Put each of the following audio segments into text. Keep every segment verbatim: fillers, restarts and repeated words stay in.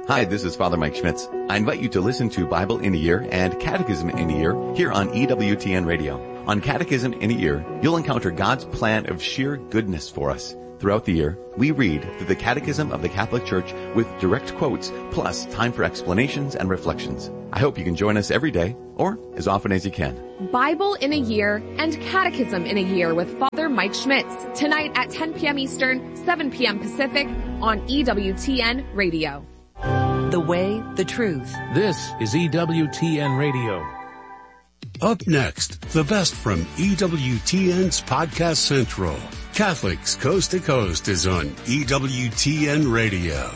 Hi, this is Father Mike Schmitz. I invite you to listen to Bible in a Year and Catechism in a Year here on E W T N Radio. On Catechism in a Year, you'll encounter God's plan of sheer goodness for us. Throughout the year, we read through the Catechism of the Catholic Church with direct quotes, plus time for explanations and reflections. I hope you can join us every day, or as often as you can. Bible in a Year and Catechism in a Year with Father Mike Schmitz, tonight at ten p.m. Eastern, seven p.m. Pacific, on E W T N Radio. The way, the truth. This is E W T N Radio. Up next, the best from E W T N's Podcast Central. Catholics Coast to Coast is on E W T N Radio.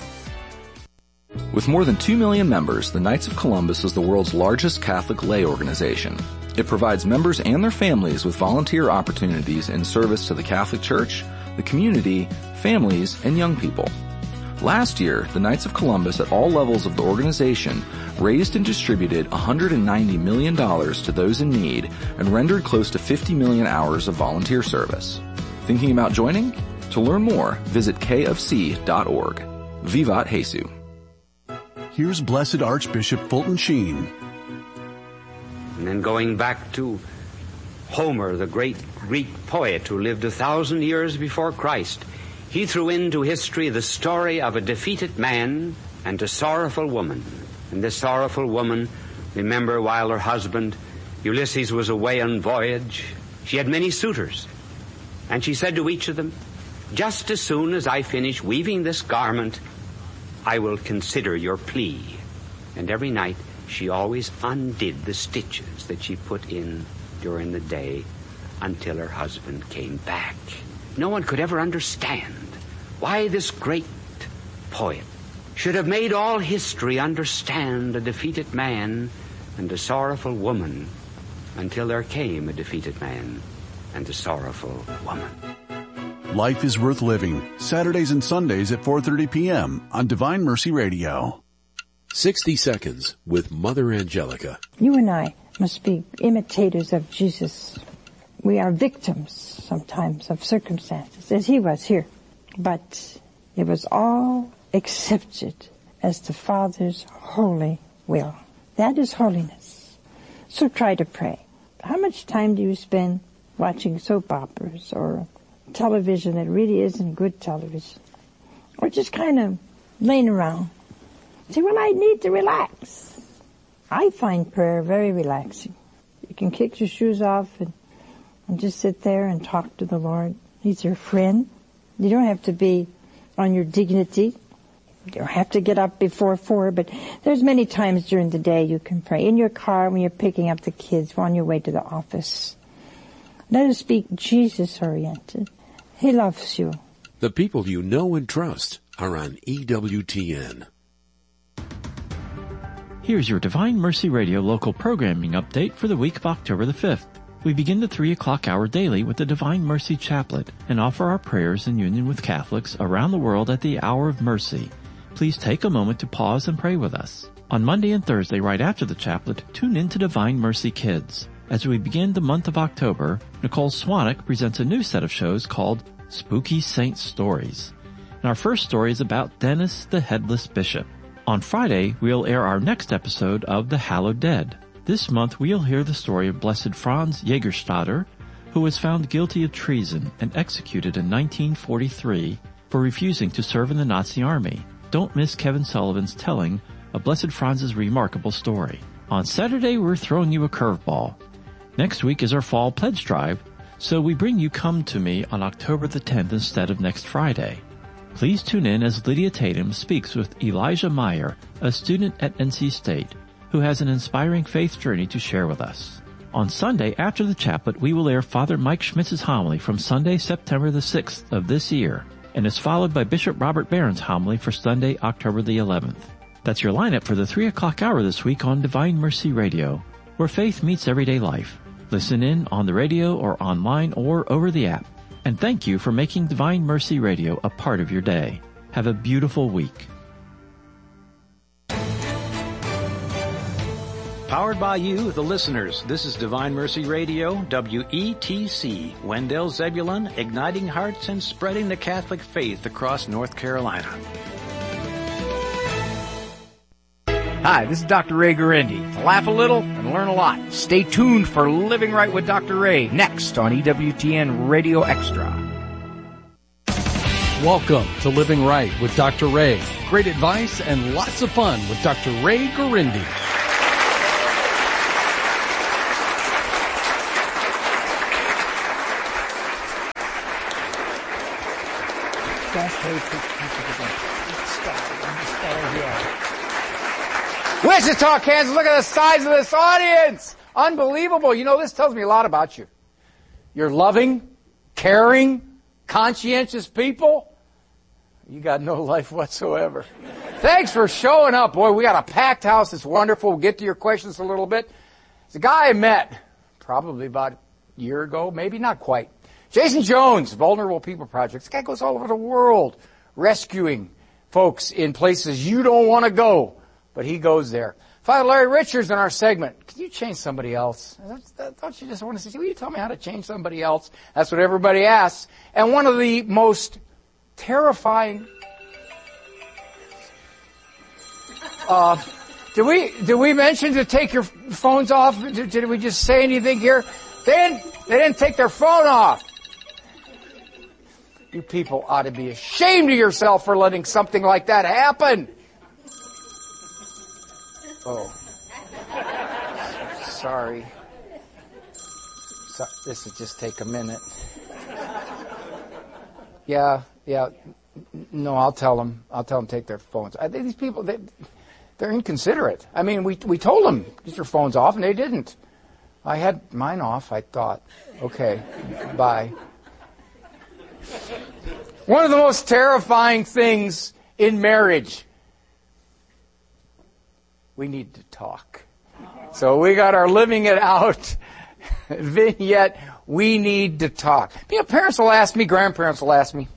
With more than two million members, the Knights of Columbus is the world's largest Catholic lay organization. It provides members and their families with volunteer opportunities in service to the Catholic Church, the community, families, and young people. Last year, the Knights of Columbus at all levels of the organization raised and distributed one hundred ninety million dollars to those in need and rendered close to fifty million hours of volunteer service. Thinking about joining? To learn more, visit k f c dot org. Vivat Jesus. Here's Blessed Archbishop Fulton Sheen. And then going back to Homer, the great Greek poet who lived a thousand years before Christ, he threw into history the story of a defeated man and a sorrowful woman. And this sorrowful woman, remember, while her husband Ulysses was away on voyage, she had many suitors. And she said to each of them, "Just as soon as I finish weaving this garment, I will consider your plea." And every night she always undid the stitches that she put in during the day until her husband came back. No one could ever understand why this great poet should have made all history understand a defeated man and a sorrowful woman until there came a defeated man and a sorrowful woman. Life is Worth Living, Saturdays and Sundays at four thirty p.m. on Divine Mercy Radio. sixty seconds with Mother Angelica. You and I must be imitators of Jesus. We are victims sometimes of circumstances, as he was here. But it was all accepted as the Father's holy will. That is holiness. So try to pray. How much time do you spend watching soap operas or television that really isn't good television? Or just kind of laying around? Say, well, I need to relax. I find prayer very relaxing. You can kick your shoes off and, and just sit there and talk to the Lord. He's your friend. You don't have to be on your dignity. You don't have to get up before four, but there's many times during the day you can pray. In your car, when you're picking up the kids, on your way to the office. Let us be Jesus-oriented. He loves you. The people you know and trust are on E W T N. Here's your Divine Mercy Radio local programming update for the week of October the fifth. We begin the three o'clock hour daily with the Divine Mercy Chaplet and offer our prayers in union with Catholics around the world at the Hour of Mercy. Please take a moment to pause and pray with us. On Monday and Thursday, right after the chaplet, tune in to Divine Mercy Kids. As we begin the month of October, Nicole Swanek presents a new set of shows called Spooky Saint Stories. And our first story is about Dennis the Headless Bishop. On Friday, we'll air our next episode of The Hallowed Dead. This month, we'll hear the story of Blessed Franz Jägerstätter, who was found guilty of treason and executed in nineteen forty-three for refusing to serve in the Nazi army. Don't miss Kevin Sullivan's telling of Blessed Franz's remarkable story. On Saturday, we're throwing you a curveball. Next week is our Fall Pledge Drive, so we bring you Come to Me on October the tenth instead of next Friday. Please tune in as Lydia Tatum speaks with Elijah Meyer, a student at N C State, who has an inspiring faith journey to share with us. On Sunday, after the chaplet, we will air Father Mike Schmitz's homily from Sunday, September the sixth of this year, and is followed by Bishop Robert Barron's homily for Sunday, October the eleventh. That's your lineup for the three o'clock hour this week on Divine Mercy Radio, where faith meets everyday life. Listen in on the radio or online or over the app. And thank you for making Divine Mercy Radio a part of your day. Have a beautiful week. Powered by you, the listeners, this is Divine Mercy Radio, W E T C, Wendell Zebulon, igniting hearts and spreading the Catholic faith across North Carolina. Hi, this is Doctor Ray Guarendi. To laugh a little and learn a lot. Stay tuned for Living Right with Doctor Ray next on E W T N Radio Extra. Welcome to Living Right with Doctor Ray. Great advice and lots of fun with Doctor Ray Guarendi. Wichita, Kansas, look at the size of this audience. Unbelievable. You know, this tells me a lot about you. You're loving, caring, conscientious people. You got no life whatsoever. Thanks for showing up. Boy, we got a packed house. It's wonderful. We'll get to your questions a little bit. It's a guy I met probably about a year ago, maybe not quite. Jason Jones, Vulnerable People Project. This guy goes all over the world rescuing folks in places you don't want to go. But he goes there. Father Larry Richards in our segment. Can you change somebody else? Don't you just want to say, will you tell me how to change somebody else? That's what everybody asks. And one of the most terrifying... Uh, did we, did we mention to take your phones off? Did, did we just say anything here? They didn't, they didn't take their phone off. You people ought to be ashamed of yourself for letting something like that happen. Oh, sorry. So, this will just take a minute. Yeah, yeah. No, I'll tell them. I'll tell them to take their phones. I think these people, they, they're inconsiderate. I mean, we we told them get your phones off, and they didn't. I had mine off. I thought, okay, bye. One of the most terrifying things in marriage. We need to talk. So we got our living it out vignette. We need to talk. You know, parents will ask me, grandparents will ask me,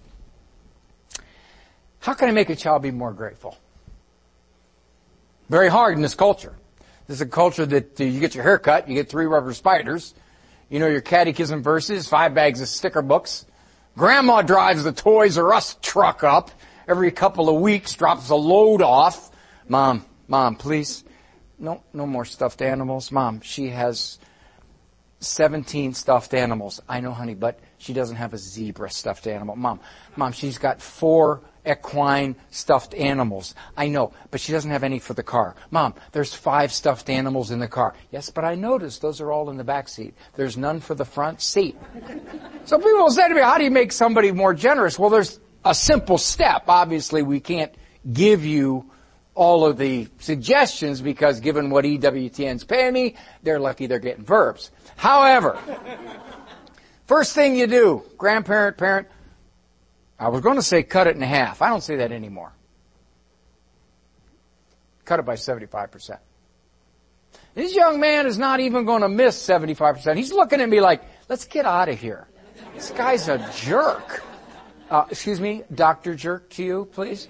how can I make a child be more grateful? Very hard in this culture. This is a culture that uh, you get your hair cut, you get three rubber spiders, you know your catechism verses, five bags of sticker books. Grandma drives the Toys R Us truck up every couple of weeks, drops a load off. Mom, Mom, please, no, no more stuffed animals. Mom, she has seventeen stuffed animals. I know, honey, but she doesn't have a zebra stuffed animal. Mom, Mom, she's got four equine stuffed animals. I know, but she doesn't have any for the car. Mom, there's five stuffed animals in the car. Yes, but I noticed those are all in the back seat. There's none for the front seat. So people will say to me, how do you make somebody more generous? Well, there's a simple step. Obviously, we can't give you all of the suggestions because given what E W T N's paying me, they're lucky they're getting verbs. However, first thing you do, grandparent, parent, I was going to say cut it in half. I don't say that anymore. Cut it by seventy-five percent. This young man is not even going to miss seventy-five percent. He's looking at me like, let's get out of here. This guy's a jerk. Uh, excuse me, Doctor Jerk to you, please.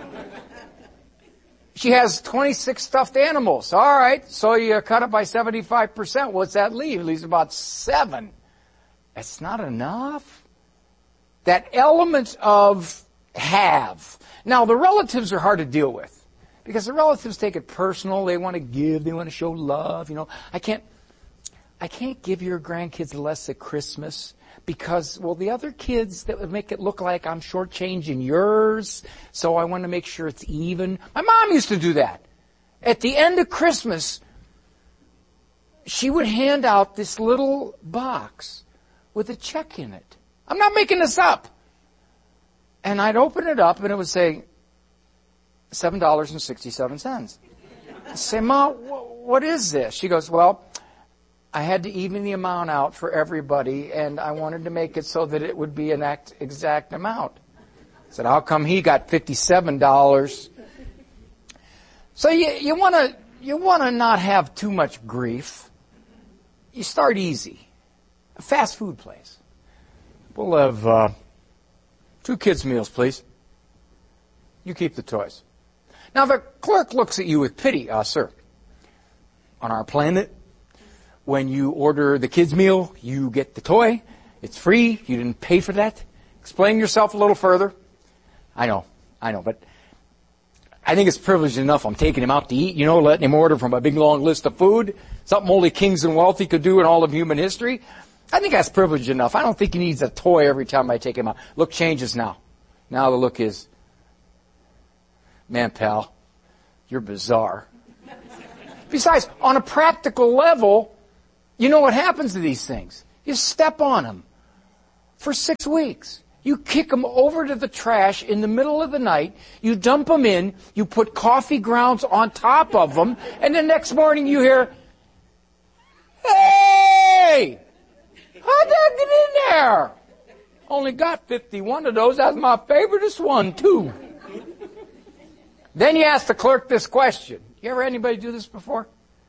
She has twenty-six stuffed animals. All right, so you cut it by seventy-five percent. What's that leave? It leaves about seven. That's not enough. That element of have. Now, the relatives are hard to deal with because the relatives take it personal. They want to give. They want to show love. You know, I can't, I can't give your grandkids less at Christmas because, well, the other kids, that would make it look like I'm shortchanging yours, so I want to make sure it's even. My mom used to do that. At the end of Christmas, she would hand out this little box with a check in it. I'm not making this up. And I'd open it up, and it would say seven dollars and sixty-seven cents. I say, Mom, what is this? She goes, well, I had to even the amount out for everybody, and I wanted to make it so that it would be an act, exact amount. I said, how come he got fifty-seven dollars? So you, you want to you want to not have too much grief. You start easy. A fast food place. We'll have uh, two kids' meals, please. You keep the toys. Now, the clerk looks at you with pity. Uh, sir, on our planet, when you order the kids' meal, you get the toy. It's free. You didn't pay for that. Explain yourself a little further. I know. I know. But I think it's privileged enough. I'm taking him out to eat, you know, letting him order from a big long list of food. Something only kings and wealthy could do in all of human history. I think that's privileged enough. I don't think he needs a toy every time I take him out. Look changes now. Now the look is, man, pal, you're bizarre. Besides, on a practical level, you know what happens to these things? You step on them for six weeks. You kick them over to the trash in the middle of the night. You dump them in. You put coffee grounds on top of them. And the next morning you hear, hey! How'd that get in there? Only got fifty-one of those. That's my favoriteest one, too. Then you ask the clerk this question. You ever had anybody do this before?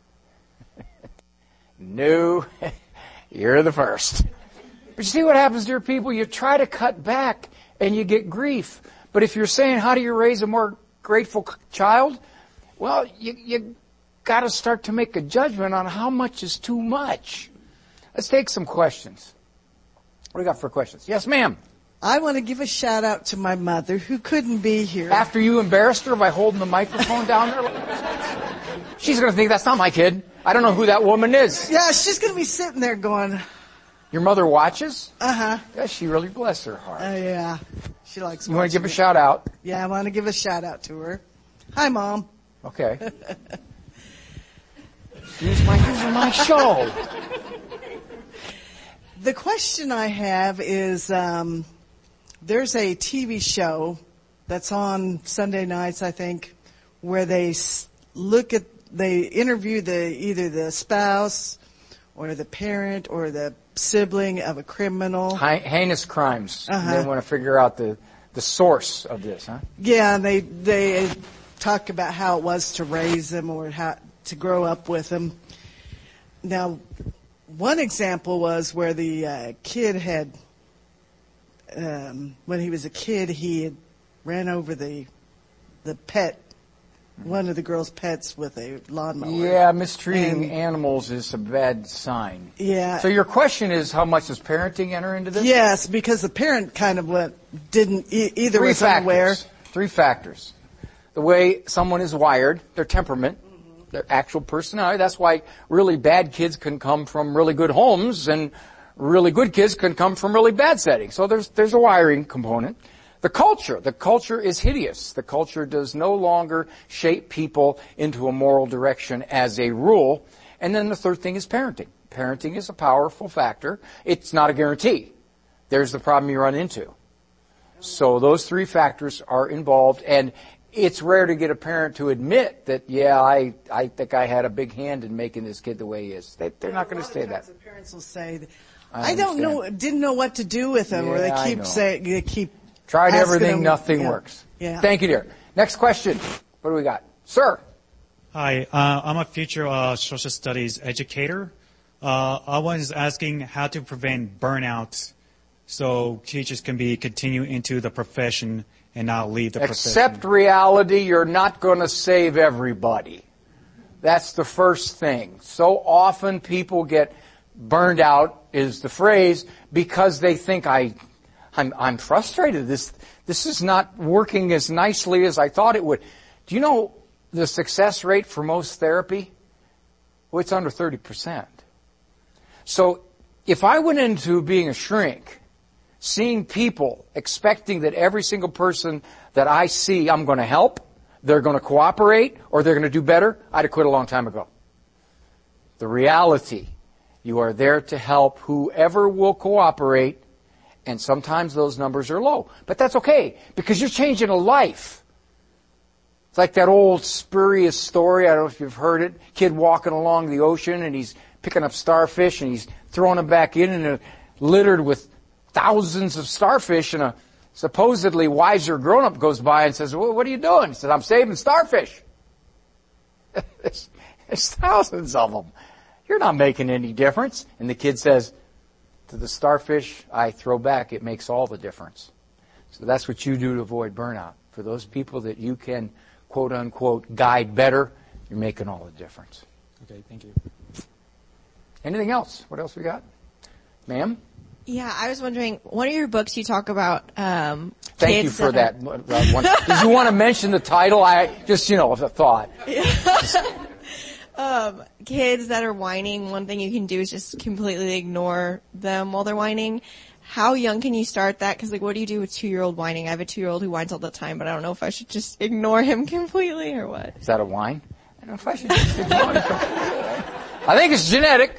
No. You're the first. But you see what happens, dear people? You try to cut back and you get grief. But if you're saying, how do you raise a more grateful child? Well, you, you got to start to make a judgment on how much is too much. Let's take some questions. What do we got for questions? Yes, ma'am. I want to give a shout out to my mother who couldn't be here. After you embarrassed her by holding the microphone down there? She's going to think that's not my kid. I don't know who that woman is. Yeah, she's going to be sitting there going... Your mother watches? Uh-huh. Yeah, she really bless her heart. Uh, yeah. She likes You want to give a shout out? Yeah, I want to give a shout out to her. Hi, Mom. Okay. Use my, use my show. The question I have is, um, there's a T V show that's on Sunday nights, I think, where they look at, they interview the either the spouse or the parent or the sibling of a criminal. He- heinous crimes. Uh-huh. And they want to figure out the, the source of this, huh? Yeah, and they they talk about how it was to raise them or how to grow up with them. Now, one example was where the uh, kid had, um, when he was a kid, he had ran over the the pet, one of the girl's pets with a lawnmower. Yeah, mistreating and, animals is a bad sign. Yeah. So your question is, how much does parenting enter into this? Yes, because the parent kind of went, didn't, e- either Three was factors. unaware. Three factors. The way someone is wired, their temperament, mm-hmm. their actual personality. That's why really bad kids can come from really good homes and really good kids can come from really bad settings. So there's, there's a wiring component. The culture. The culture is hideous. The culture does no longer shape people into a moral direction as a rule. And then the third thing is parenting. Parenting is a powerful factor. It's not a guarantee. There's the problem you run into. So those three factors are involved, and it's rare to get a parent to admit that, yeah, I, I think I had a big hand in making this kid the way he is. They, they're not going to say that. The parents will say, I, I don't know, didn't know what to do with them, Yeah, or they I keep know. saying, they keep Tried asking everything, them, nothing yeah. works. Yeah. Thank you, dear. Next question. What do we got? Sir. Hi, uh, I'm a future uh, social studies educator. Uh, I was asking how to prevent burnout so teachers can be continue into the profession and not leave the profession. Accept reality. You're not going to save everybody. That's the first thing. So often people get burned out, is the phrase, because they think I... I'm, I'm frustrated. This, this is not working as nicely as I thought it would. Do you know the success rate for most therapy? Well, it's under thirty percent. So if I went into being a shrink, seeing people, expecting that every single person that I see I'm going to help, they're going to cooperate, or they're going to do better, I'd have quit a long time ago. The reality, you are there to help whoever will cooperate. And sometimes those numbers are low. But that's okay, because you're changing a life. It's like that old spurious story, I don't know if you've heard it, kid walking along the ocean and he's picking up starfish and he's throwing them back in and they're littered with thousands of starfish, and a supposedly wiser grown-up goes by and says, well, what are you doing? He says, I'm saving starfish. there's, there's thousands of them. You're not making any difference. And the kid says, to the starfish I throw back, it makes all the difference. So that's what you do to avoid burnout. For those people that you can, quote unquote, guide better, you're making all the difference. Okay, thank you. Anything else? What else we got? Ma'am? Yeah, I was wondering, one of your books you talk about um, Thank kids you for that. that. that one. Did you want to mention the title? I just, you know, a thought. um, kids that are whining, one thing you can do is just completely ignore them while they're whining. How young can you start that? Because, like, what do you do with two-year-old whining? I have a two-year-old who whines all the time, but I don't know if I should just ignore him completely or what. Is that a whine? I don't know if I should just ignore him completely. I think it's genetic.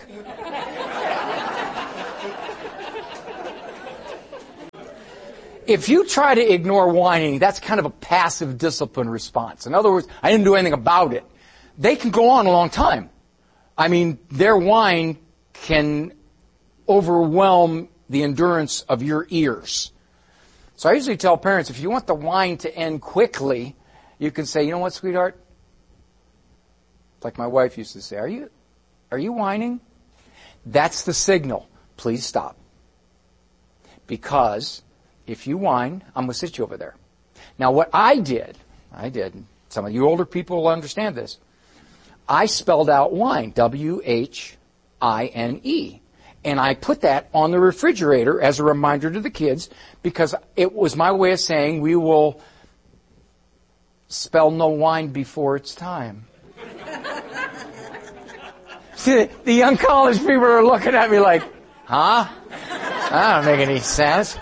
If you try to ignore whining, that's kind of a passive discipline response. In other words, I didn't do anything about it. They can go on a long time. I mean, their whine can overwhelm the endurance of your ears. So I usually tell parents, if you want the whine to end quickly, you can say, you know what, sweetheart? Like my wife used to say, are you, are you whining? That's the signal. Please stop. Because if you whine, I'm going to sit you over there. Now what I did, I did, some of you older people will understand this. I spelled out whine, W H I N E. And I put that on the refrigerator as a reminder to the kids because it was my way of saying we will spell no wine before it's time. See, the young college people are looking at me like, huh? That don't make any sense.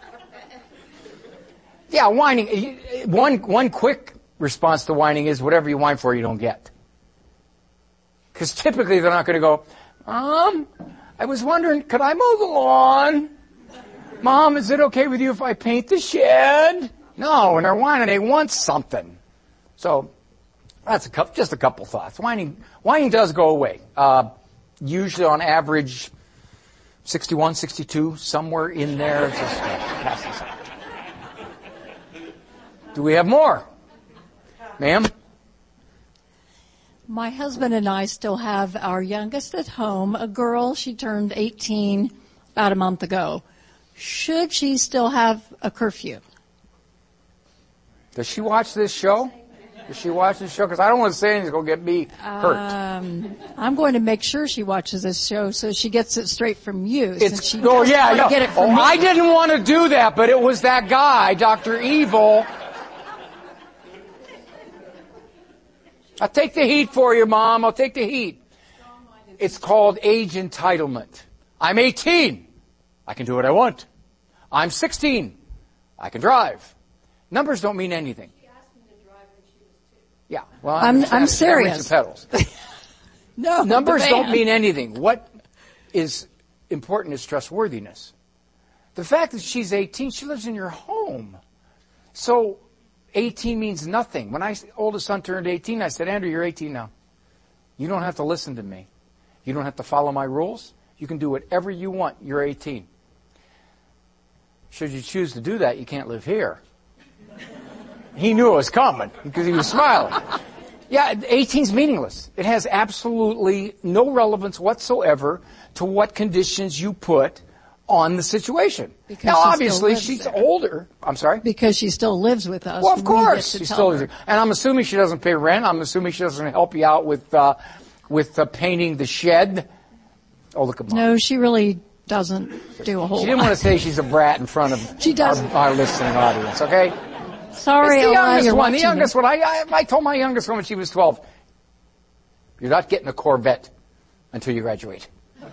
Yeah, whining. One, one quick response to whining is whatever you whine for, you don't get. Because typically they're not going to go, um... I was wondering, could I mow the lawn? Mom, is it okay with you if I paint the shed? No, when they're whining, they want something. So, that's a couple, just a couple thoughts. Whining, whining does go away. Uh, usually on average, sixty-one, sixty-two, somewhere in there. Just pass this on. Do we have more? Ma'am? My husband and I still have our youngest at home, a girl. She turned eighteen about a month ago. Should she still have a curfew? Does she watch this show? Does she watch this show? Because I don't want to say anything that's going to get me hurt. Um, I'm going to make sure she watches this show so she gets it straight from you. It's, since she oh, yeah, want to no. get it from oh, me. I didn't want to do that, but it was that guy, Doctor Evil. I'll take the heat for you, Mom. I'll take the heat. It's called age entitlement. I'm eighteen. I can do what I want. I'm sixteen. I can drive. Numbers don't mean anything. Yeah, well, I'm, I'm, I'm serious. Pedals. No, numbers the don't van. mean anything. What is important is trustworthiness. The fact that she's eighteen, she lives in your home. So eighteen means nothing. When my oldest son turned eighteen, I said, Andrew, you're eighteen now. You don't have to listen to me. You don't have to follow my rules. You can do whatever you want. You're eighteen. Should you choose to do that, you can't live here. He knew it was coming because he was smiling. Yeah, eighteen's meaningless. It has absolutely no relevance whatsoever to what conditions you put on the situation. Because now, she obviously, still lives she's there. older. I'm sorry? Because she still lives with us. Well, of and we get course. to She tell still her. lives there. And I'm assuming she doesn't pay rent. I'm assuming she doesn't help you out with uh, with uh, painting the shed. Oh, look at Mom. No, she really doesn't do a whole She didn't lot. want to say she's a brat in front of She does. our, our listening audience, okay? Sorry, It's the Ella, youngest you're one. The watching youngest me. one. I, I, I told my youngest one when she was twelve, you're not getting a Corvette until you graduate.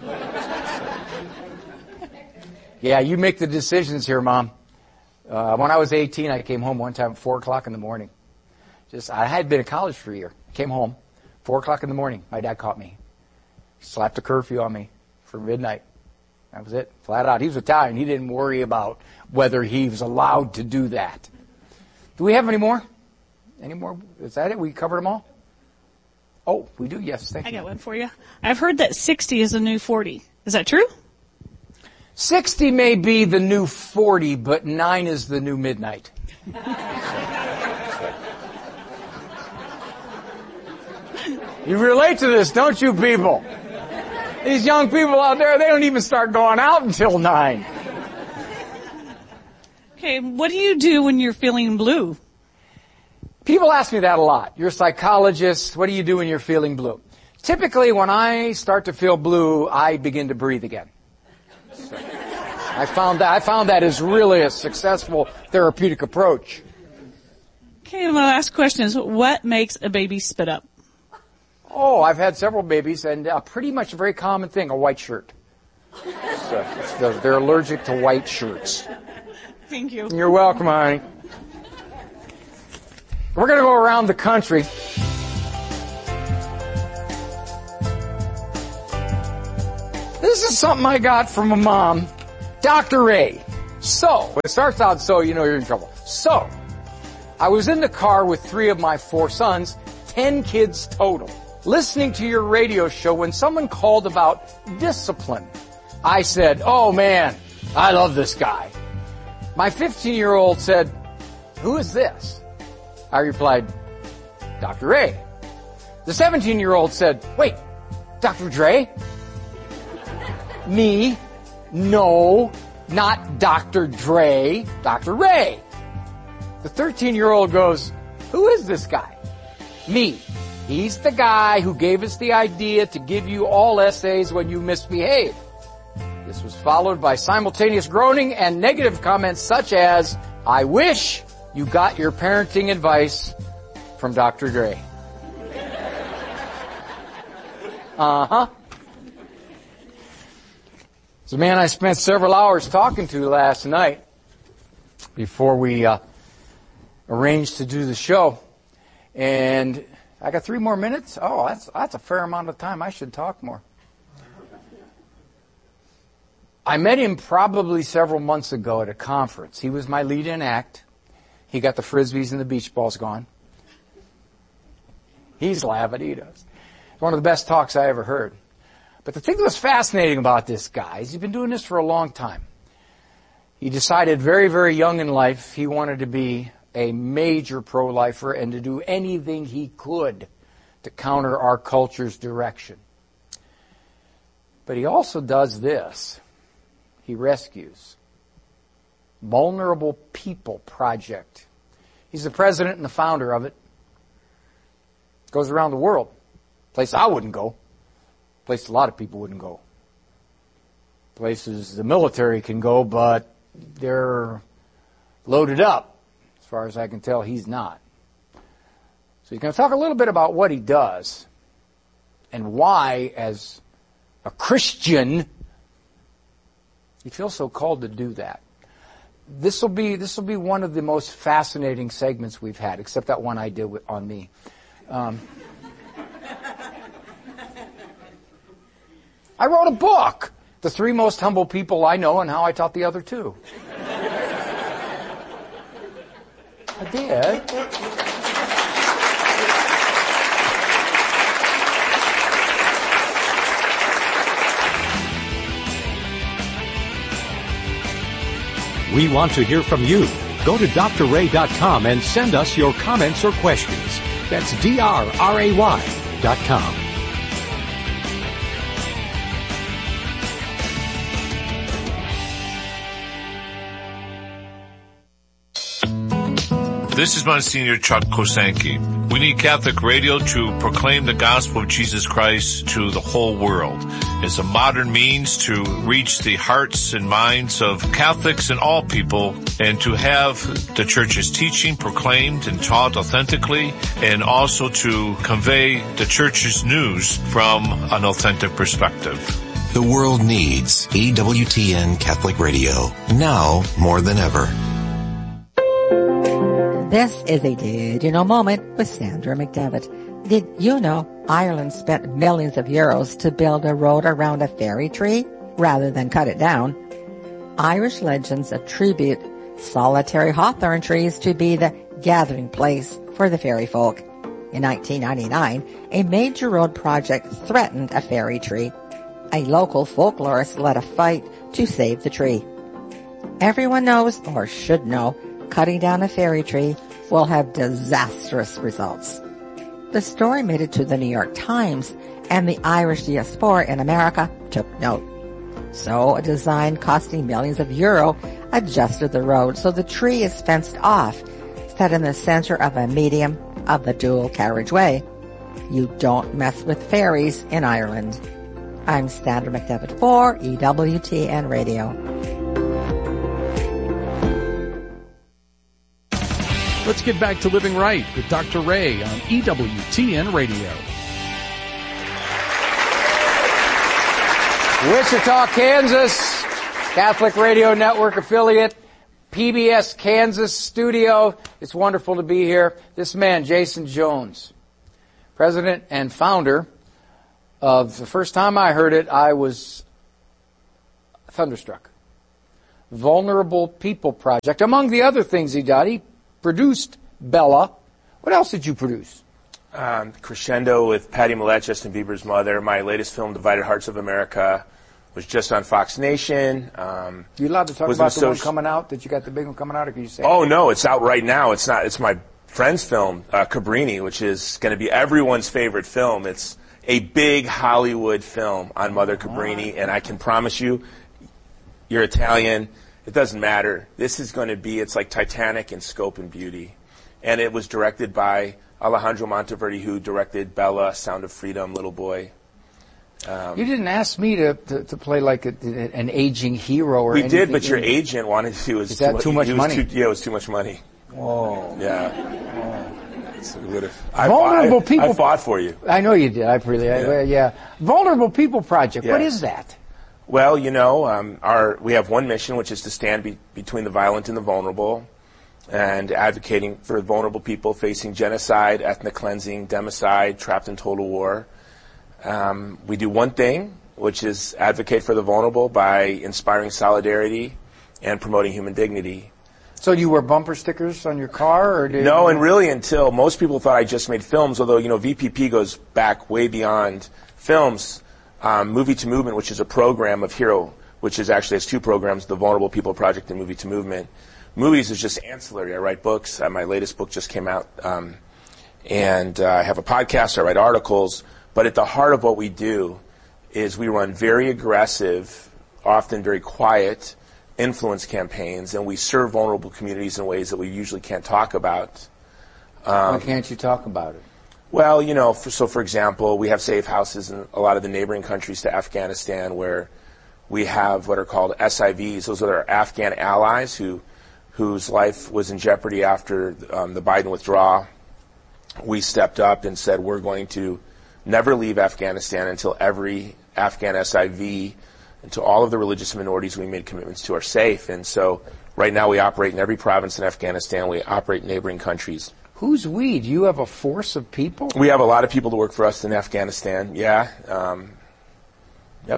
Yeah, you make the decisions here, Mom. Uh, when I was eighteen, I came home one time at four o'clock in the morning. Just, I had been in college for a year. Came home, four o'clock in the morning. My dad caught me. Slapped a curfew on me for midnight. That was it. Flat out. He was Italian. He didn't worry about whether he was allowed to do that. Do we have any more? Any more? Is that it? We covered them all? Oh, we do? Yes, thank I you. got one for you. I've heard that sixty is the new forty. Is that true? sixty may be the new forty, but nine is the new midnight. You relate to this, don't you, people? These young people out there, they don't even start going out until nine. Okay, what do you do when you're feeling blue? People ask me that a lot. You're a psychologist. What do you do when you're feeling blue? Typically, when I start to feel blue, I begin to breathe again. So, I I found that, I found that is really a successful therapeutic approach. Okay, my last question is, what makes a baby spit up? Oh, I've had several babies, and uh, pretty much a very common thing, a white shirt. So, it's the, they're allergic to white shirts. Thank you. You're welcome, honey. We're going to go around the country. This is something I got from a mom, Doctor Ray. So, when it starts out so, you know you're in trouble. So, I was in the car with three of my four sons, ten kids total, listening to your radio show when someone called about discipline. I said, oh man, I love this guy. My fifteen-year-old said, who is this? I replied, Doctor Ray. The seventeen-year-old said, wait, Doctor Dre? Me? No, not Doctor Dre, Doctor Ray. The thirteen-year-old goes, who is this guy? Me. He's the guy who gave us the idea to give you all essays when you misbehave. This was followed by simultaneous groaning and negative comments such as, I wish you got your parenting advice from Doctor Dre. Uh-huh. It's a man I spent several hours talking to last night before we uh, arranged to do the show. And I got three more minutes. Oh, that's that's a fair amount of time. I should talk more. I met him probably several months ago at a conference. He was my lead-in act. He got the Frisbees and the beach balls gone. He's laughing, he does. It's one of the best talks I ever heard. But the thing that was fascinating about this guy is he's been doing this for a long time. He decided very, very young in life he wanted to be a major pro-lifer and to do anything he could to counter our culture's direction. But he also does this. He rescues. Vulnerable People Project. He's the president and the founder of it. Goes around the world. Place I wouldn't go. Place a lot of people wouldn't go. Places the military can go, but they're loaded up. As far as I can tell, he's not. So he's going to talk a little bit about what he does and why, as a Christian, he feels so called to do that. This will be this will be one of the most fascinating segments we've had, except that one I did with, on me. Um, I wrote a book, The Three Most Humble People I Know and How I Taught the Other Two. I did. We want to hear from you. Go to D R ray dot com and send us your comments or questions. That's D R R A Y dot com. This is Monsignor Chuck Kosanke. We need Catholic radio to proclaim the gospel of Jesus Christ to the whole world. It's a modern means to reach the hearts and minds of Catholics and all people, and to have the Church's teaching proclaimed and taught authentically, and also to convey the Church's news from an authentic perspective. The world needs E W T N Catholic Radio, now more than ever. This is a Did You Know moment with Sandra McDevitt. Did you know Ireland spent millions of euros to build a road around a fairy tree rather than cut it down? Irish legends attribute solitary hawthorn trees to be the gathering place for the fairy folk. In nineteen ninety-nine, a major road project threatened a fairy tree. A local folklorist led a fight to save the tree. Everyone knows, or should know, cutting down a fairy tree will have disastrous results. The story made it to the New York Times, and the Irish diaspora in America took note. So a design costing millions of euro adjusted the road so the tree is fenced off, set in the center of a medium of the dual carriageway. You don't mess with fairies in Ireland. I'm Sandra McDevitt for E W T N Radio. Let's get back to Living Right with Doctor Ray on E W T N Radio. Wichita, Kansas, Catholic Radio Network affiliate, P B S Kansas studio. It's wonderful to be here. This man, Jason Jones, president and founder of, the first time I heard it, I was thunderstruck. Vulnerable People Project. Among the other things he did, he produced Bella. What else did you produce? Um, Crescendo with Patty Millett, Justin Bieber's mother. My latest film, Divided Hearts of America, was just on Fox Nation. Um, you allowed to talk was about the one associ- coming out, that you got the big one coming out, or can you say? Oh, no, it's out right now. It's not. It's my friend's film, uh, Cabrini, which is going to be everyone's favorite film. It's a big Hollywood film on Mother Cabrini, and I can promise you, you're Italian, it doesn't matter. This is going to be, it's like Titanic in scope and beauty. And it was directed by Alejandro Monteverdi, who directed Bella, Sound of Freedom, Little Boy. Um, you didn't ask me to, to, to play like a, an aging hero or we anything. did, but your agent wanted to. It was Is that too much it was money? Too, yeah, it was too much money. Whoa. Yeah. So it would've- I Vulnerable fought, I, People. I fought for you. I know you did. I really, Yeah. I, yeah. Vulnerable People Project. What Yeah. is that? Well, you know, um, our we have one mission, which is to stand be, between the violent and the vulnerable, and advocating for vulnerable people facing genocide, ethnic cleansing, democide, trapped in total war. Um, we do one thing, which is advocate for the vulnerable by inspiring solidarity and promoting human dignity. So you wear bumper stickers on your car, or did No, and really until most people thought I just made films, although, you know, V P P goes back way beyond films. Um, Movie to Movement, which is a program of Hero, which is actually has two programs, the Vulnerable People Project and Movie to Movement. Movies is just ancillary. I write books. Uh, my latest book just came out. Um, and uh, I have a podcast. I write articles. But at the heart of what we do is we run very aggressive, often very quiet, influence campaigns, and we serve vulnerable communities in ways that we usually can't talk about. Um, Why can't you talk about it? Well, you know, for, so for example, we have safe houses in a lot of the neighboring countries to Afghanistan where we have what are called S I Vs. Those are our Afghan allies who, whose life was in jeopardy after um, the Biden withdrawal. We stepped up and said we're going to never leave Afghanistan until every Afghan S I V and to all of the religious minorities we made commitments to are safe. And so right now we operate in every province in Afghanistan. We operate in neighboring countries. Who's we? Do you have a force of people? We have a lot of people to work for us in Afghanistan, yeah. Um, yep.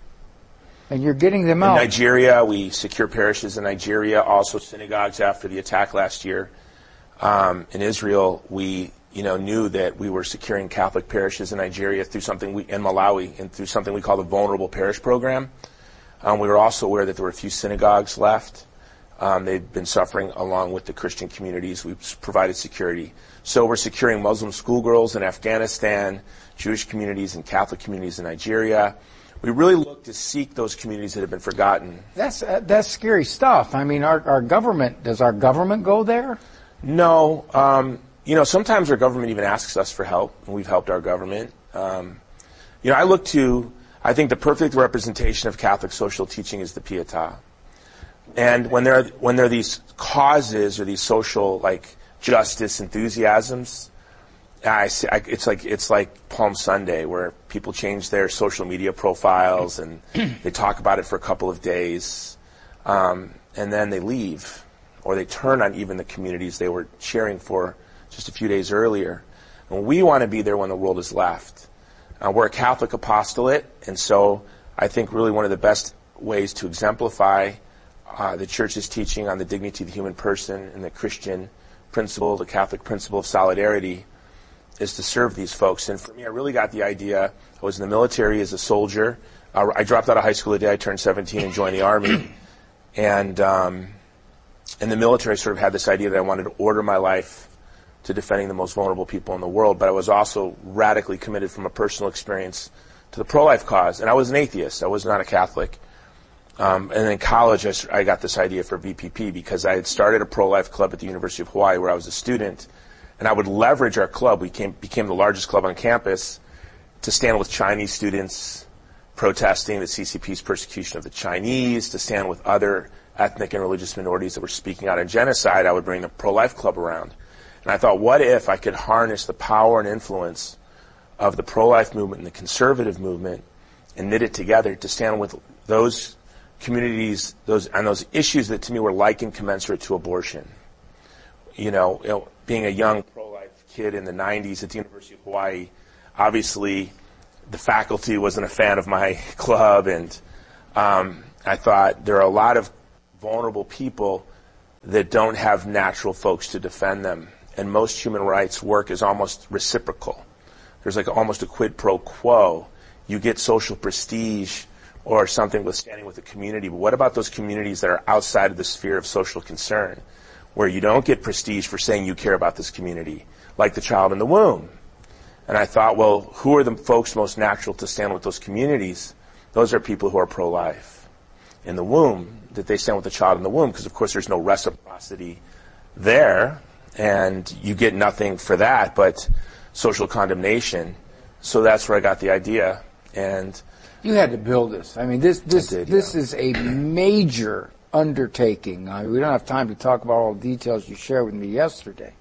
And you're getting them in out. Nigeria, we secure parishes in Nigeria, also synagogues after the attack last year. Um, in Israel, we, you know, knew that we were securing Catholic parishes in Nigeria through something we, in Malawi, and through something we call the Vulnerable Parish Program. Um, we were also aware that there were a few synagogues left. Um, they've been suffering along with the Christian communities. We've provided security. So we're securing Muslim schoolgirls in Afghanistan, Jewish communities and Catholic communities in Nigeria. We really look to seek those communities that have been forgotten. That's uh, that's scary stuff. I mean, our our government, does our government go there? No. Um, you know, sometimes our government even asks us for help, and we've helped our government. Um, you know, I look to, I think the perfect representation of Catholic social teaching is the Pietà. And when there are, when there are these causes or these social, like, justice enthusiasms, I see, I, it's like it's like Palm Sunday, where people change their social media profiles and they talk about it for a couple of days, um, and then they leave, or they turn on even the communities they were cheering for just a few days earlier. And we want to be there when the world is left. Uh, we're a Catholic apostolate, and so I think really one of the best ways to exemplify Uh, the Church's teaching on the dignity of the human person and the Christian principle, the Catholic principle of solidarity, is to serve these folks. And for me, I really got the idea. I was in the military as a soldier. Uh, I dropped out of high school the day I turned seventeen and joined the Army. And um, in the military, I sort of had this idea that I wanted to order my life to defending the most vulnerable people in the world. But I was also radically committed from a personal experience to the pro-life cause. And I was an atheist. I was not a Catholic. Um, and in college, I, I got this idea for V P P because I had started a pro-life club at the University of Hawaii where I was a student, and I would leverage our club. We came, became the largest club on campus to stand with Chinese students protesting the C C P's persecution of the Chinese, to stand with other ethnic and religious minorities that were speaking out on genocide, I would bring the pro-life club around. And I thought, what if I could harness the power and influence of the pro-life movement and the conservative movement and knit it together to stand with those communities, those and those issues that to me were like and commensurate to abortion. You know, you know, being a young pro-life kid in the nineties at the University of Hawaii, obviously the faculty wasn't a fan of my club, and um, I thought there are a lot of vulnerable people that don't have natural folks to defend them, and most human rights work is almost reciprocal. There's like almost a quid pro quo. You get social prestige or something with standing with the community, but what about those communities that are outside of the sphere of social concern, where you don't get prestige for saying you care about this community, like the child in the womb? And I thought, well, who are the folks most natural to stand with those communities? Those are people who are pro-life. In the womb, that they stand with the child in the womb, because of course there's no reciprocity there, and you get nothing for that but social condemnation. So that's where I got the idea. And you had to build this. I mean, this this did, this yeah. is a major undertaking. I mean, we don't have time to talk about all the details you shared with me yesterday,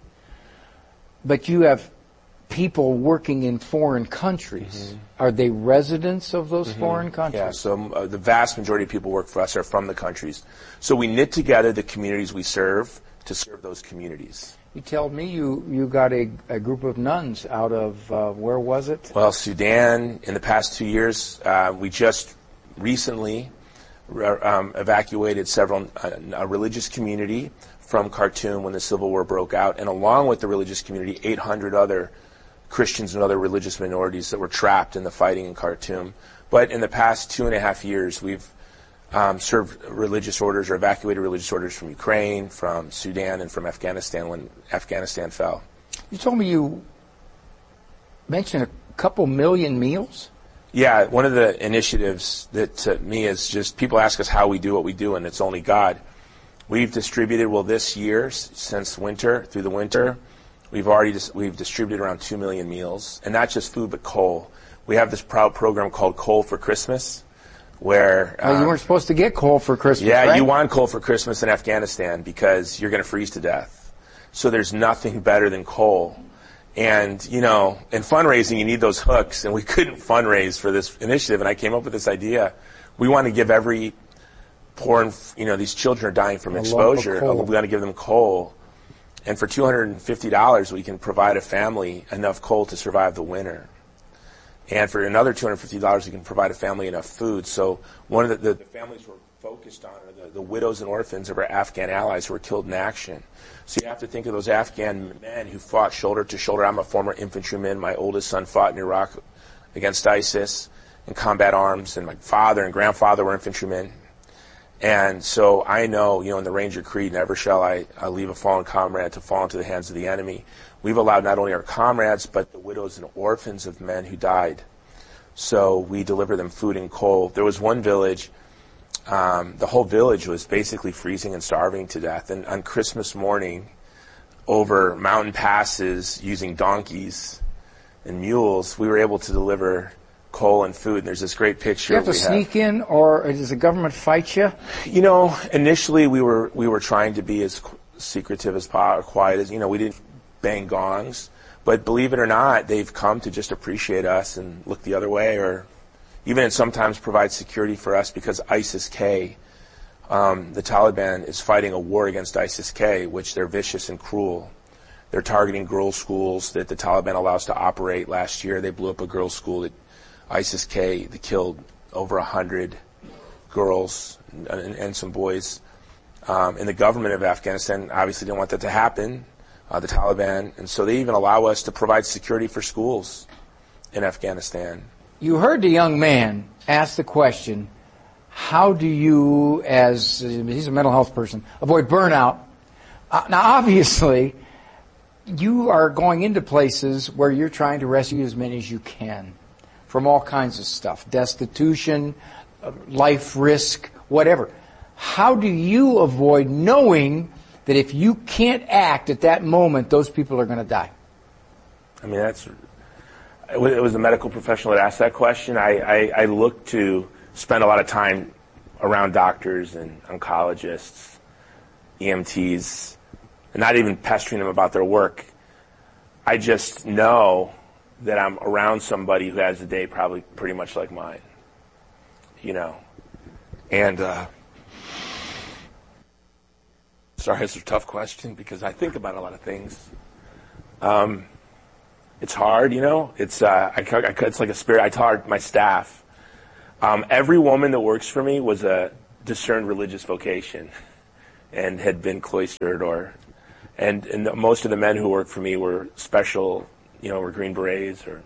but you have people working in foreign countries. Mm-hmm. Are they residents of those mm-hmm. foreign countries? Yeah, so uh, the vast majority of people who work for us are from the countries. So we knit together the communities we serve to serve those communities. You told me you, you got a, a group of nuns out of, uh, where was it? Well, Sudan, in the past two years, uh, we just recently um, evacuated several, uh, a religious community from Khartoum when the civil war broke out, and along with the religious community, eight hundred other Christians and other religious minorities that were trapped in the fighting in Khartoum. But in the past two and a half years, we've um, served religious orders or evacuated religious orders from Ukraine, from Sudan, and from Afghanistan when Afghanistan fell. You told me you mentioned a couple million meals? Yeah, one of the initiatives that to me is just people ask us how we do what we do, and it's only God. We've distributed, well, this year, since winter, through the winter, We've already dis- we've distributed around two million meals, and not just food, but coal. We have this proud program called Coal for Christmas, where um, oh, you weren't supposed to get coal for Christmas. Yeah, right? You want coal for Christmas in Afghanistan because you're going to freeze to death. So there's nothing better than coal. And you know, in fundraising, you need those hooks, and we couldn't fundraise for this initiative. And I came up with this idea: we want to give every poor, you know, these children are dying from a exposure. We want to give them coal. And for two hundred fifty dollars, we can provide a family enough coal to survive the winter. And for another two hundred fifty dollars, we can provide a family enough food. So one of the, the, the families we're focused on are the, the widows and orphans of our Afghan allies who were killed in action. So you have to think of those Afghan men who fought shoulder to shoulder. I'm a former infantryman. My oldest son fought in Iraq against ISIS in combat arms, and my father and grandfather were infantrymen. And so I know, you know, in the Ranger Creed, never shall I, I leave a fallen comrade to fall into the hands of the enemy. We've allowed not only our comrades, but the widows and orphans of men who died. So we deliver them food and coal. There was one village, um, the whole village was basically freezing and starving to death. And on Christmas morning, over mountain passes, using donkeys and mules, we were able to deliver coal and food. And there's this great picture. Do you have to sneak have. in, or does the government fight you? You know, initially we were we were trying to be as secretive as po- quiet as, you know, we didn't bang gongs. But believe it or not, they've come to just appreciate us and look the other way, or even sometimes provide security for us, because ISIS-K, um, the Taliban is fighting a war against ISIS-K, which they're vicious and cruel. They're targeting girls' schools that the Taliban allows to operate. Last year they blew up a girls' school that ISIS-K, they killed over a hundred girls and, and, and some boys. Um, and the government of Afghanistan obviously didn't want that to happen, uh, the Taliban. And so they even allow us to provide security for schools in Afghanistan. You heard the young man ask the question, how do you, as, he's a mental health person, avoid burnout? Uh, now obviously, you are going into places where you're trying to rescue as many as you can from all kinds of stuff, destitution, life risk, whatever. How do you avoid knowing that if you can't act at that moment, those people are going to die? I mean, that's, it was a medical professional that asked that question. I, I, I look to spend a lot of time around doctors and oncologists, E M Ts, and not even pestering them about their work. I just know that I'm around somebody who has a day probably pretty much like mine, you know. And, uh, sorry, it's a tough question because I think about a lot of things. Um, it's hard, you know. It's uh, I, I, it's like a spirit. I taught my staff. Um, every woman that works for me was a discerned religious vocation, and had been cloistered, or, and and the, most of the men who worked for me were special, you know, were Green Berets, or.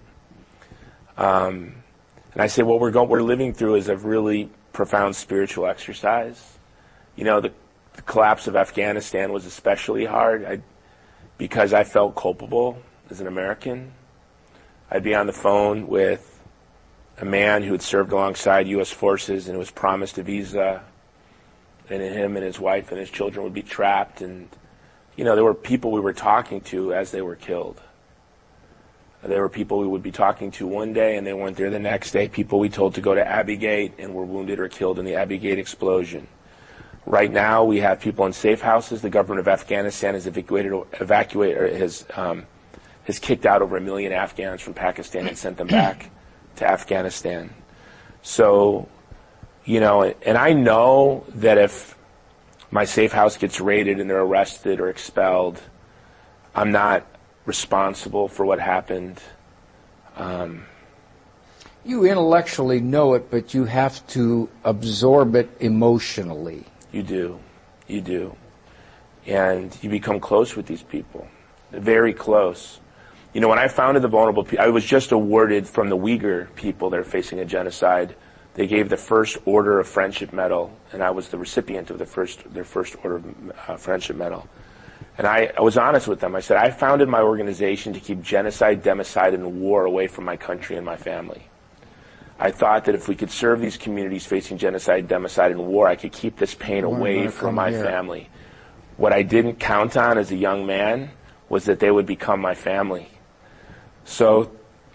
Um, and I say, what we're going, we're living through is a really profound spiritual exercise. You know, the, the collapse of Afghanistan was especially hard. I, because I felt culpable as an American. I'd be on the phone with a man who had served alongside U S forces and was promised a visa, and him and his wife and his children would be trapped. And, you know, there were people we were talking to as they were killed. There were people we would be talking to one day and they weren't there the next day. People we told to go to Abbey Gate and were wounded or killed in the Abbey Gate explosion. Right now, we have people in safe houses. The government of Afghanistan has evacuated, evacuated, or has um, has kicked out over a million Afghans from Pakistan and sent them back to Afghanistan. So, you know, and I know that if my safe house gets raided and they're arrested or expelled, I'm not responsible for what happened. Um, you intellectually know it, but you have to absorb it emotionally. You do. You do. And you become close with these people. Very close. You know, when I founded the Vulnerable People, I was just awarded from the Uyghur people that are facing a genocide. They gave the first Order of Friendship Medal, and I was the recipient of the first their first Order of uh, Friendship Medal. And I, I was honest with them. I said, I founded my organization to keep genocide, democide, and war away from my country and my family. I thought that if we could serve these communities facing genocide, democide, and war, I could keep this pain away from my here. family. What I didn't count on as a young man was that they would become my family. So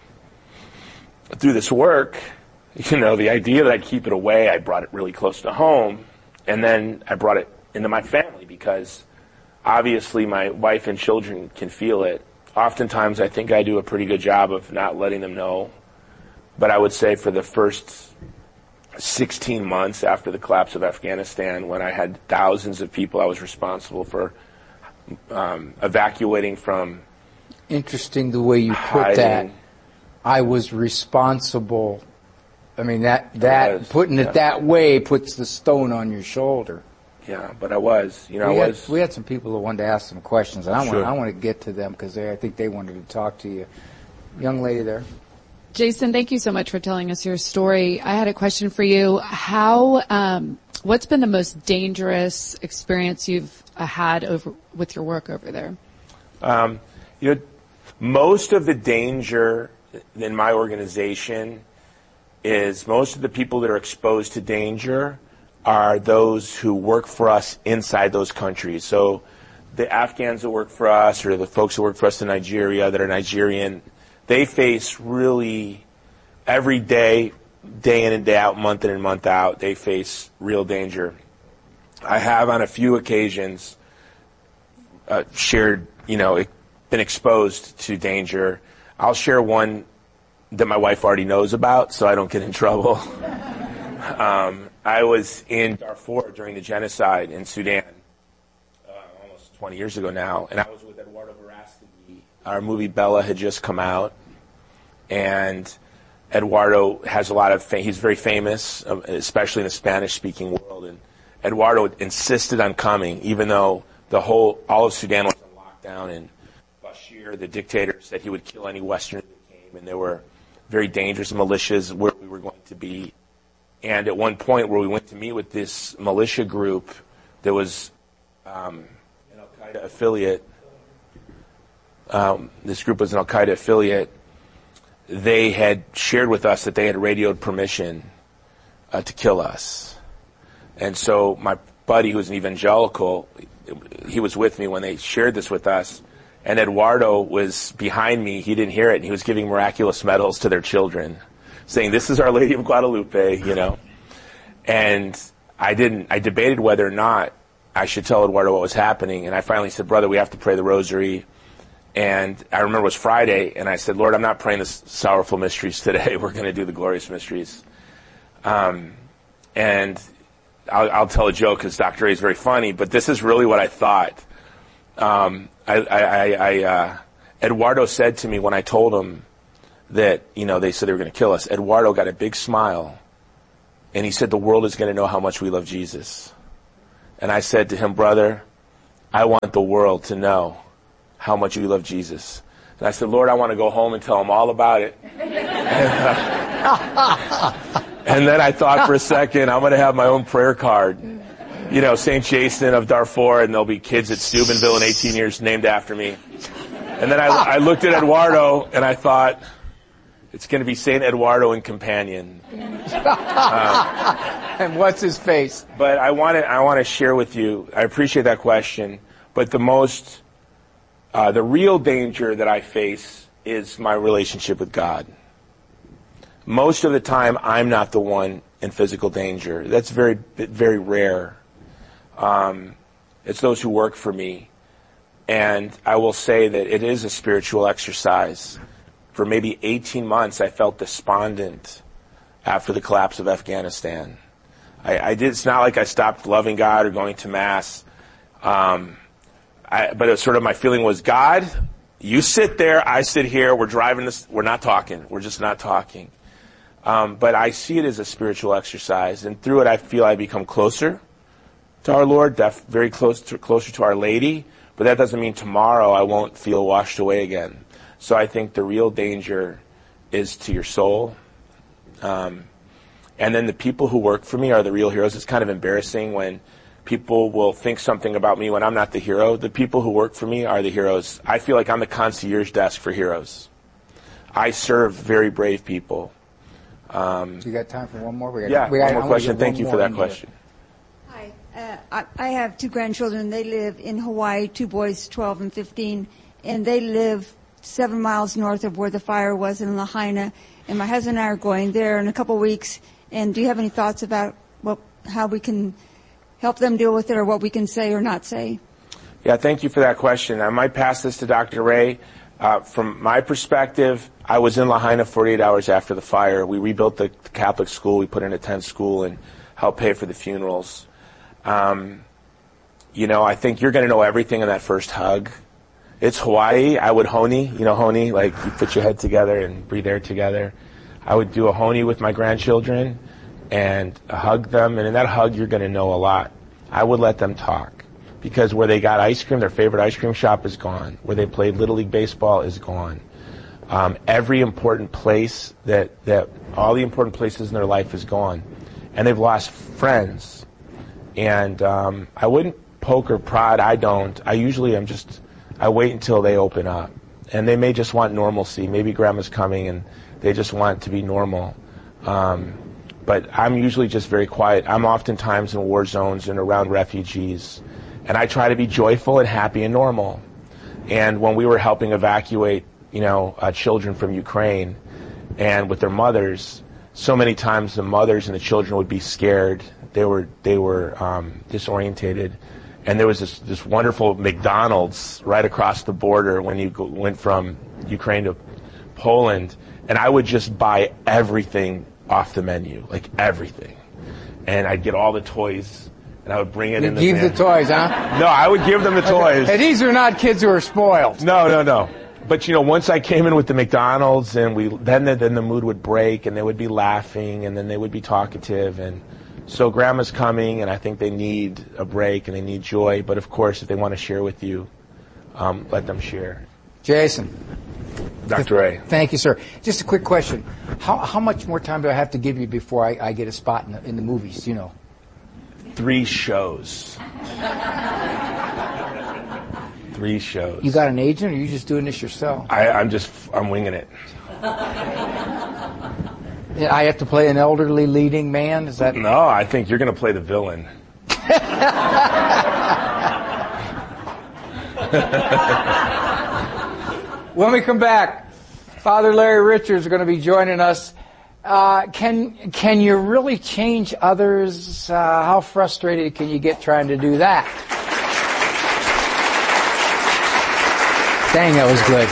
through this work, you know, the idea that I'd keep it away, I brought it really close to home, and then I brought it into my family because obviously my wife and children can feel it. Oftentimes I think I do a pretty good job of not letting them know. But I would say for the first sixteen months after the collapse of Afghanistan, when I had thousands of people I was responsible for um, evacuating from. Interesting the way you put that. I was responsible. I mean, that, that was, putting it yeah. that way puts the stone on your shoulder. Yeah, but I was, you know, we I had, was. We had some people who wanted to ask some questions, and I sure. want I want to get to them because I think they wanted to talk to you. Young lady there. Jason, thank you so much for telling us your story. I had a question for you. How, um, what's been the most dangerous experience you've uh, had over with your work over there? Um, you know, most of the danger in my organization is most of the people that are exposed to danger are those who work for us inside those countries. So the Afghans that work for us, or the folks who work for us in Nigeria that are Nigerian, they face really every day, day in and day out, month in and month out, they face real danger. I have on a few occasions uh, shared, you know, been exposed to danger. I'll share one that my wife already knows about so I don't get in trouble. um, I was in Darfur during the genocide in Sudan, uh, almost twenty years ago now, and I was with Eduardo Verástegui. Our movie Bella had just come out, and Eduardo has a lot of fame. He's very famous, especially in the Spanish-speaking world, and Eduardo insisted on coming, even though the whole, all of Sudan was on lockdown, and Bashir, the dictator, said he would kill any Westerner that came, and there were very dangerous militias where we were going to be. And at one point where we went to meet with this militia group that was um, an Al-Qaeda affiliate, um, this group was an Al-Qaeda affiliate, they had shared with us that they had radioed permission uh, to kill us. And so my buddy, who's an evangelical, he was with me when they shared this with us, and Eduardo was behind me. He didn't hear it, and he was giving miraculous medals to their children, saying, "This is Our Lady of Guadalupe," you know. And I didn't, I debated whether or not I should tell Eduardo what was happening, and I finally said, brother, we have to pray the rosary. And I remember it was Friday, and I said, Lord, I'm not praying the sorrowful mysteries today. We're going to do the glorious mysteries. Um, and I'll, I'll tell a joke because Doctor Ray is very funny, but this is really what I thought. Um, I, I, I, I uh, Eduardo said to me when I told him that, you know, they said they were going to kill us, Eduardo got a big smile, and he said, the world is going to know how much we love Jesus. And I said to him, brother, I want the world to know how much you love Jesus. And I said, Lord, I want to go home and tell them all about it. and, uh, and then I thought for a second, I'm going to have my own prayer card. You know, Saint Jason of Darfur, and there'll be kids at Steubenville in eighteen years named after me. And then I, I looked at Eduardo, and I thought, it's going to be Saint Eduardo and companion. Uh, and what's his face? But I want to I want to share with you, I appreciate that question, but the most, uh, the real danger that I face is my relationship with God. Most of the time, I'm not the one in physical danger. That's very, very rare. Um, it's those who work for me. And I will say that it is a spiritual exercise. For maybe eighteen months, I felt despondent after the collapse of Afghanistan. I, I did. It's not like I stopped loving God or going to Mass. Um, I, but it was sort of my feeling was, God, you sit there, I sit here, we're driving this, we're not talking. We're just not talking. Um, but I see it as a spiritual exercise, and through it I feel I become closer to our Lord, def- very close to, closer to Our Lady, but that doesn't mean tomorrow I won't feel washed away again. So I think the real danger is to your soul. Um, and then the people who work for me are the real heroes. It's kind of embarrassing when people will think something about me when I'm not the hero. The people who work for me are the heroes. I feel like I'm the concierge desk for heroes. I serve very brave people. Um, you got time for one more? We got, yeah, we got, one more question. Thank you for that question. Hi. Uh, I, I have two grandchildren. They live in Hawaii, two boys, twelve and fifteen, and they live seven miles north of where the fire was in Lahaina. And my husband and I are going there in a couple of weeks. And do you have any thoughts about what, how we can help them deal with it, or what we can say or not say? Yeah, thank you for that question. I might pass this to Doctor Ray. Uh, from my perspective, I was in Lahaina forty-eight hours after the fire. We rebuilt the Catholic school. We put in a tent school and helped pay for the funerals. Um, you know, I think you're going to know everything in that first hug. It's Hawaii. I would honi, you know, honi, like you put your head together and breathe air together. I would do a honi with my grandchildren and hug them, and in that hug, you're going to know a lot. I would let them talk, because where they got ice cream, their favorite ice cream shop is gone. Where they played Little League Baseball is gone. Um, every important place that, that, all the important places in their life is gone. And they've lost friends. And um, I wouldn't poke or prod. I don't. I usually am just, I wait until they open up. And they may just want normalcy. Maybe grandma's coming and they just want to be normal. Um, but I'm usually just very quiet. I'm oftentimes in war zones and around refugees. And I try to be joyful and happy and normal. And when we were helping evacuate, you know, uh, children from Ukraine and with their mothers, so many times the mothers and the children would be scared. They were, they were um, disorientated. And there was this, this wonderful McDonald's right across the border when you go, went from Ukraine to Poland. And I would just buy everything off the menu, like everything. And I'd get all the toys, and I would bring it you in the give van. the toys, huh? No, I would give them the toys. And these are not kids who are spoiled. No, no, no. But, you know, once I came in with the McDonald's, and we then the, then the mood would break, and they would be laughing, and then they would be talkative. And so grandma's coming, and I think they need a break, and they need joy. But, of course, if they want to share with you, um, let them share. Jason. Doctor Ray. Thank you, sir. Just a quick question. How how much more time do I have to give you before I, I get a spot in the, in the movies, you know? Three shows. Three shows. You got an agent, or are you just doing this yourself? I, I'm just, I'm winging it. I have to play an elderly leading man? Is that? No, I think you're going to play the villain. When we come back, Father Larry Richards is going to be joining us. Uh, uh, can can you really change others? Uh, how frustrated can you get trying to do that? Dang, that was good.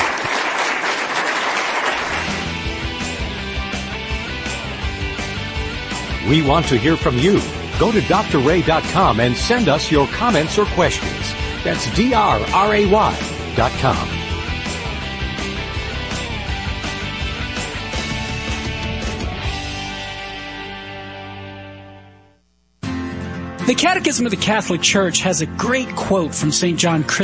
We want to hear from you. Go to D R ray dot com and send us your comments or questions. That's D R R A Y dot com. The Catechism of the Catholic Church has a great quote from Saint John Chrysostom.